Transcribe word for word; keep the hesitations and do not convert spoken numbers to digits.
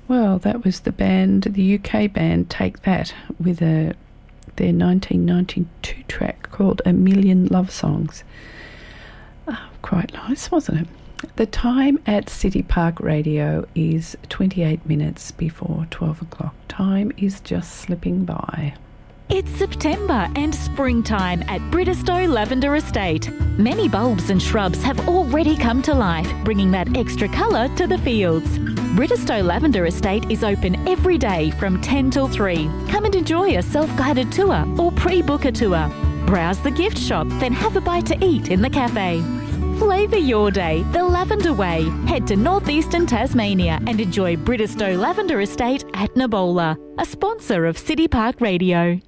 Well, that was the band, the U K band Take That, with a their nineteen ninety-two track called A Million Love Songs. Oh, quite nice, wasn't it? The time at City Park Radio is twenty-eight minutes before twelve o'clock. Time is just slipping by. It's September and springtime at Bridistow Lavender Estate. Many bulbs and shrubs have already come to life, bringing that extra colour to the fields. Bridistow Lavender Estate is open every day from ten till three. Come and enjoy a self-guided tour or pre-book a tour. Browse the gift shop, then have a bite to eat in the cafe. Flavour your day the Lavender way. Head to northeastern Tasmania and enjoy Bridistow Lavender Estate at Nabola, a sponsor of City Park Radio.